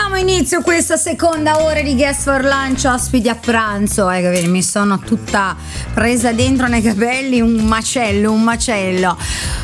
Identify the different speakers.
Speaker 1: Diamo inizio a questa seconda ora di Guest for Lunch, ospiti a pranzo. Mi sono tutta presa dentro nei capelli, un macello.